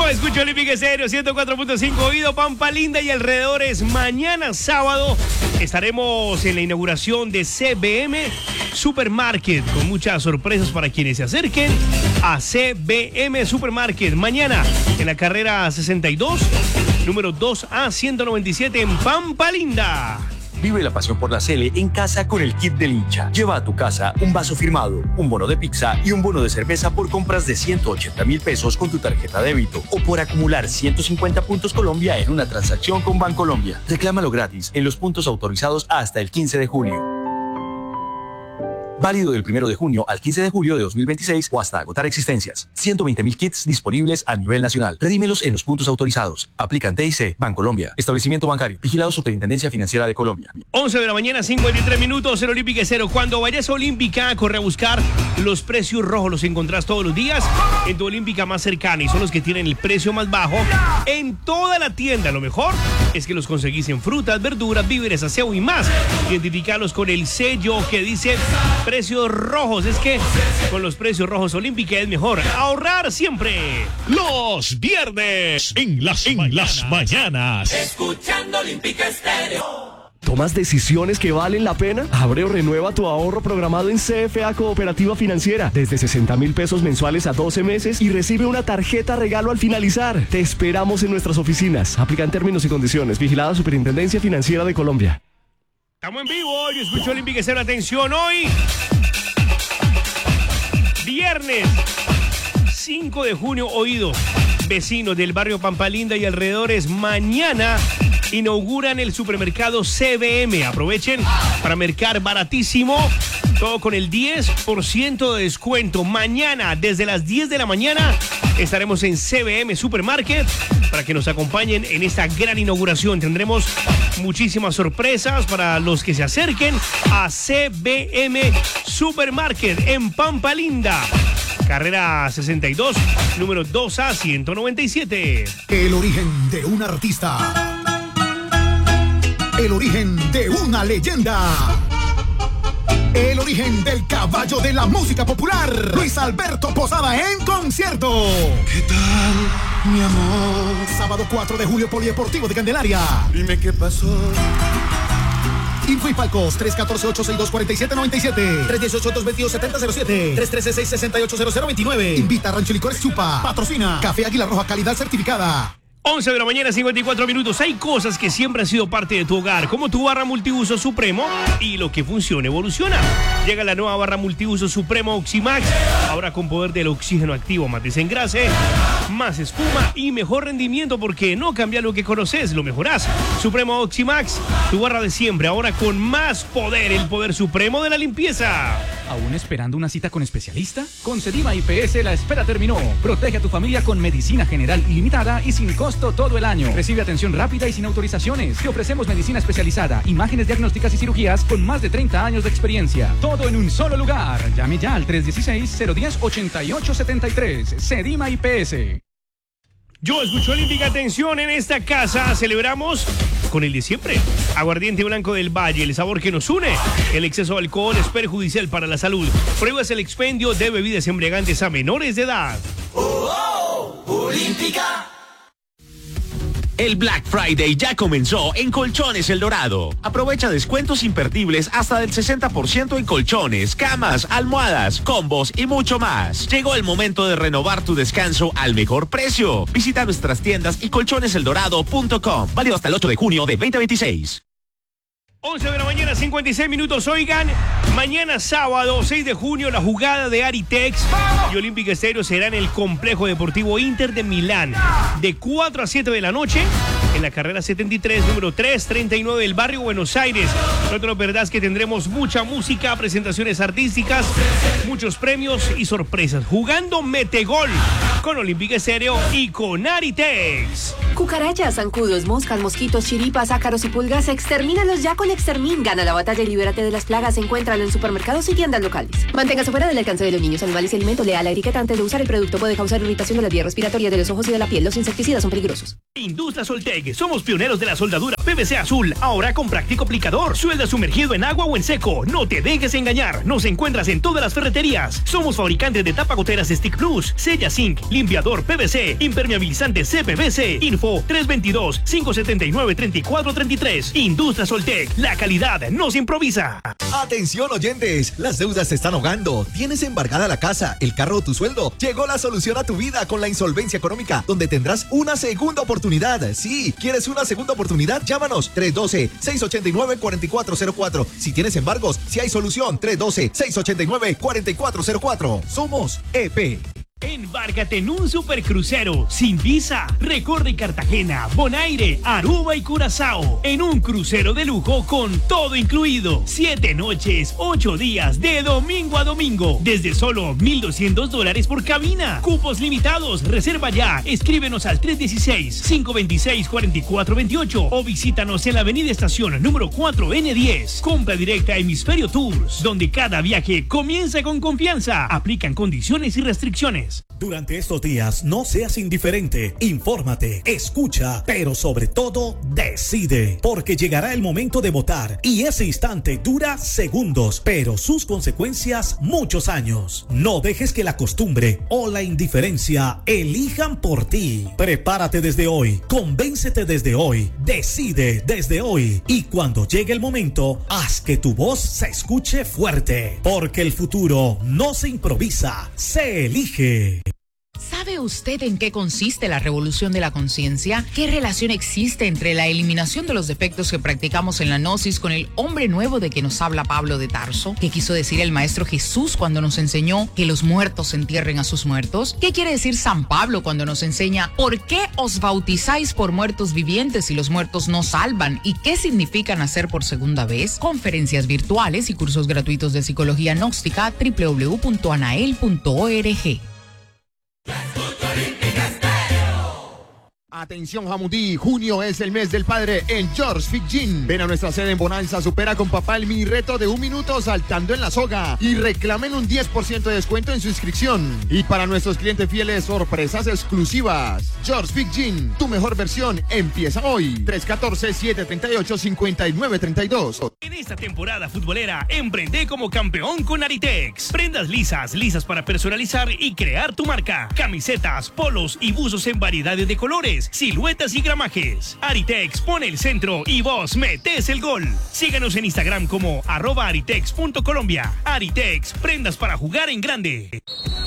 Yo escucho Olímpica Estéreo 104.5, oído Pampa Linda y alrededores. Mañana sábado estaremos en la inauguración de CBM Supermarket con muchas sorpresas para quienes se acerquen a CBM Supermarket. Mañana en la carrera 62, número 2A 197 en Pampa Linda. Vive la pasión por la Sele en casa con el kit del hincha. Lleva a tu casa un vaso firmado, un bono de pizza y un bono de cerveza por compras de 180,000 pesos con tu tarjeta débito o por acumular 150 puntos Colombia en una transacción con Bancolombia. Reclámalo gratis en los puntos autorizados hasta el 15 de junio. Válido del 1 de junio al 15 de julio de 2026 o hasta agotar existencias. 120,000 kits disponibles a nivel nacional. Redímelos en los puntos autorizados. Aplican TIC, Bancolombia. Establecimiento bancario. Vigilado Superintendencia Financiera de Colombia. 11 de la mañana, 53 minutos en Olímpica Estéreo. Cuando vayas a Olímpica, corre a buscar los precios rojos. Los encontrás todos los días en tu Olímpica más cercana y son los que tienen el precio más bajo en toda la tienda. Lo mejor es que los conseguís en frutas, verduras, víveres, aseo y más. Identificarlos con el sello que dice precios rojos. Es que con los precios rojos Olímpica es mejor ahorrar siempre. Los viernes en las mañanas. Escuchando Olímpica Estéreo. ¿Tomas decisiones que valen la pena? Abre o renueva tu ahorro programado en CFA Cooperativa Financiera desde 60,000 pesos mensuales a 12 meses y recibe una tarjeta regalo al finalizar. Te esperamos en nuestras oficinas. Aplican términos y condiciones. Vigilada Superintendencia Financiera de Colombia. Estamos en vivo hoy. Escucho Olímpica Estéreo. Atención, hoy viernes 5 de junio, oído, vecinos del barrio Pampa Linda y alrededores, mañana inauguran el supermercado CBM. Aprovechen para mercar baratísimo, todo con el 10% de descuento. Mañana, desde las 10 de la mañana, estaremos en CBM Supermarket para que nos acompañen en esta gran inauguración. Tendremos muchísimas sorpresas para los que se acerquen a CBM Supermarket en Pampa Linda. Carrera 62, número 2A 197. El origen de un artista. El origen de una leyenda. El origen del caballo de la música popular. Luis Alberto Posada en concierto. ¿Qué tal, mi amor? Sábado 4 de julio, Polideportivo de Candelaria. Dime qué pasó. Info y palcos 314-862-4797, 318-222-7007, 313-668-0029. Invita a Rancho Licores Chupa. Patrocina Café Águila Roja, calidad certificada. 11 de la mañana, 54 minutos. Hay cosas que siempre han sido parte de tu hogar, como tu barra multiuso Supremo, y lo que funciona evoluciona. Llega la nueva barra multiuso Supremo Oximax, ahora con poder del oxígeno activo, más desengrase, más espuma y mejor rendimiento, porque no cambia lo que conoces, lo mejorás. Supremo Oximax, tu barra de siempre, ahora con más poder, el poder supremo de la limpieza. ¿Aún esperando una cita con especialista? Con Sedima IPS la espera terminó. Protege a tu familia con medicina general ilimitada y sin costo todo el año. Recibe atención rápida y sin autorizaciones. Te ofrecemos medicina especializada, imágenes diagnósticas y cirugías con más de 30 años de experiencia. Todo en un solo lugar. Llame ya al 316-010-8873. Sedima IPS. Yo escucho Olímpica. Atención, en esta casa celebramos con el de siempre. Aguardiente Blanco del Valle, el sabor que nos une. El exceso de alcohol es perjudicial para la salud. Prohíbas el expendio de bebidas embriagantes a menores de edad. Olímpica. El Black Friday ya comenzó en Colchones El Dorado. Aprovecha descuentos imperdibles hasta del 60% en colchones, camas, almohadas, combos y mucho más. Llegó el momento de renovar tu descanso al mejor precio. Visita nuestras tiendas y colchoneseldorado.com. Válido hasta el 8 de junio de 2026. 11 de la mañana, 56 minutos. Oigan, mañana sábado 6 de junio la jugada de Aritex y Olímpica Estéreo será en el Complejo Deportivo Inter de Milán de 4 a 7 de la noche en la carrera 73, número 339 del barrio Buenos Aires. No te lo perdás, que tendremos mucha música, presentaciones artísticas, muchos premios y sorpresas. Jugando Metegol con Olímpica Estéreo y con Aritex. Cucarachas, zancudos, moscas, mosquitos, chiripas, ácaros y pulgas, extermínalos ya con Extermin. Gana la batalla y libérate de las plagas. Encuéntralo en supermercados y tiendas locales. Manténgase fuera del alcance de los niños, animales y alimentos. Lea la etiqueta antes de usar el producto. Puede causar irritación de las vías respiratorias, de los ojos y de la piel. Los insecticidas son peligrosos. Industria Soltec. Somos pioneros de la soldadura PVC azul. Ahora con práctico aplicador. Suelda sumergido en agua o en seco. No te dejes engañar. Nos encuentras en todas las ferreterías. Somos fabricantes de tapagoteras Stick Plus, Sella Zinc, limpiador PVC, impermeabilizante CPVC. Info 322-579-3433. Industria Soltec. La calidad no se improvisa. Atención oyentes, las deudas te están ahogando. Tienes embargada la casa, el carro o tu sueldo. Llegó la solución a tu vida con la insolvencia económica, donde tendrás una segunda oportunidad. Sí, ¿quieres una segunda oportunidad? Llámanos 312-689-4404. Si tienes embargos, si hay solución, 312-689-4404. Somos EP. Embárcate en un supercrucero sin visa. Recorre Cartagena, Bonaire, Aruba y Curazao en un crucero de lujo con todo incluido. 7 noches, 8 días de domingo a domingo desde solo $1,200 por cabina. Cupos limitados. Reserva ya. Escríbenos al 316-526-4428 o visítanos en la Avenida Estación número 4N10. Compra directa Hemisferio Tours, donde cada viaje comienza con confianza. Aplican condiciones y restricciones. Durante estos días no seas indiferente, infórmate, escucha, pero sobre todo decide, porque llegará el momento de votar y ese instante dura segundos, pero sus consecuencias muchos años. No dejes que la costumbre o la indiferencia elijan por ti. Prepárate desde hoy, convéncete desde hoy, decide desde hoy y cuando llegue el momento, haz que tu voz se escuche fuerte, porque el futuro no se improvisa, se elige. ¿Sabe usted en qué consiste la revolución de la conciencia? ¿Qué relación existe entre la eliminación de los defectos que practicamos en la gnosis con el hombre nuevo de que nos habla Pablo de Tarso? ¿Qué quiso decir el maestro Jesús cuando nos enseñó que los muertos entierren a sus muertos? ¿Qué quiere decir San Pablo cuando nos enseña por qué os bautizáis por muertos vivientes si los muertos no salvan? ¿Y qué significa nacer por segunda vez? Conferencias virtuales y cursos gratuitos de psicología gnóstica www.anael.org. Atención Jamundí, junio es el mes del padre en George Fick Gin. Ven a nuestra sede en Bonanza, supera con papá el mini reto de 1 minuto saltando en la soga y reclamen un 10% de descuento en su inscripción. Y para nuestros clientes fieles, sorpresas exclusivas. George Fick Gin, tu mejor versión empieza hoy. 314-738-5932. En esta temporada futbolera, emprende como campeón con Aritex. Prendas lisas para personalizar y crear tu marca. Camisetas, polos y buzos en variedades de colores, siluetas y gramajes. Aritex pone el centro y vos metés el gol. Síganos en Instagram como @aritex.colombia. Aritex, prendas para jugar en grande.